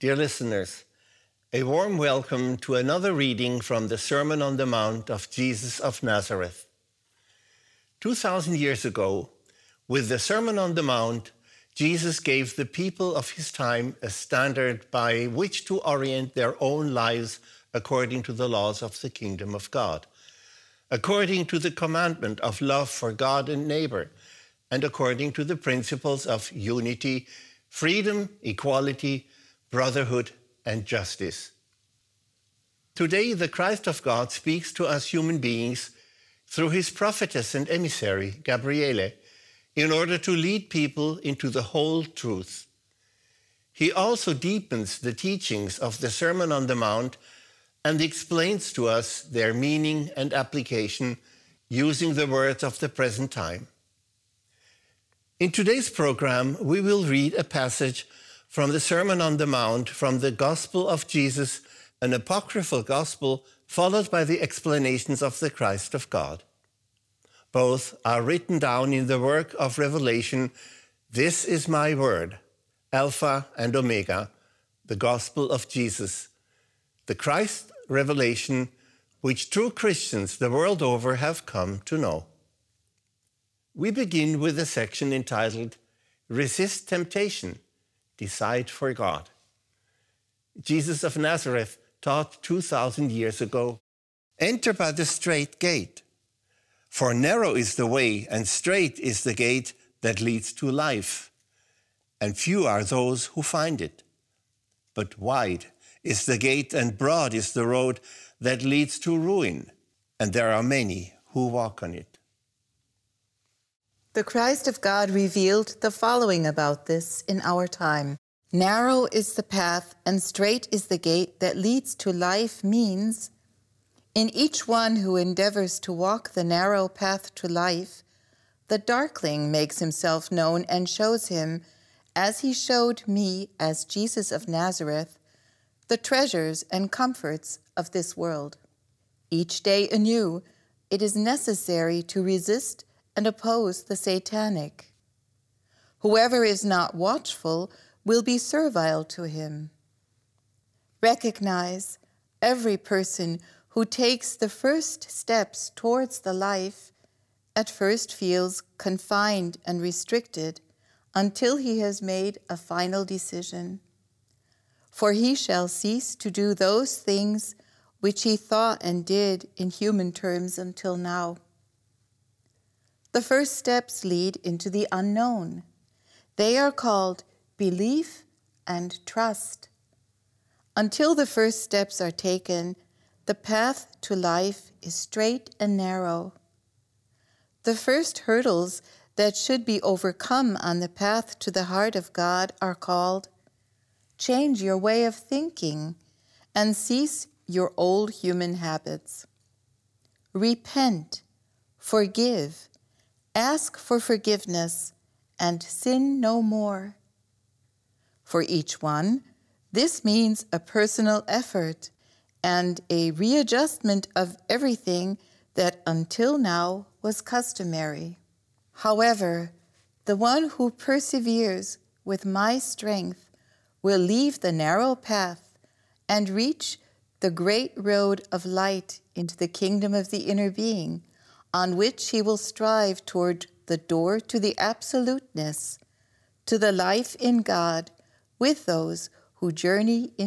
Dear listeners, a warm welcome to another reading from the Sermon on the Mount of Jesus of Nazareth. 2,000 years ago, with the Sermon on the Mount, Jesus gave the people of his time a standard by which to orient their own lives according to the laws of the kingdom of God, according to the commandment of love for God and neighbor, and according to the principles of unity, freedom, equality, brotherhood, and justice. Today, the Christ of God speaks to us human beings through his prophetess and emissary, Gabriele, in order to lead people into the whole truth. He also deepens the teachings of the Sermon on the Mount and explains to us their meaning and application using the words of the present time. In today's program, we will read a passage from the Sermon on the Mount from the Gospel of Jesus, an apocryphal gospel, followed by the explanations of the Christ of God. Both are written down in the work of Revelation, "This is my word, Alpha and Omega, the Gospel of Jesus," the Christ revelation which true Christians the world over have come to know. We begin with a section entitled, "Resist Temptation, Decide for God." Jesus of Nazareth taught 2,000 years ago, "Enter by the straight gate, for narrow is the way and straight is the gate that leads to life, and few are those who find it. But wide is the gate and broad is the road that leads to ruin, and there are many who walk on it." The Christ of God revealed the following about this in our time. Narrow is the path and straight is the gate that leads to life means, in each one who endeavors to walk the narrow path to life, the darkling makes himself known and shows him, as he showed me as Jesus of Nazareth, the treasures and comforts of this world. Each day anew, it is necessary to resist and oppose the satanic. Whoever is not watchful will be servile to him. Recognize every person who takes the first steps towards the life at first feels confined and restricted until he has made a final decision. For he shall cease to do those things which he thought and did in human terms until now. The first steps lead into the unknown. They are called belief and trust. Until the first steps are taken, the path to life is straight and narrow. The first hurdles that should be overcome on the path to the heart of God are called change your way of thinking and cease your old human habits. Repent, forgive, ask for forgiveness, and sin no more. For each one, this means a personal effort and a readjustment of everything that until now was customary. However, the one who perseveres with my strength will leave the narrow path and reach the great road of light into the kingdom of the inner being, on which he will strive toward the door to the absoluteness, to the life in God, with those who journey in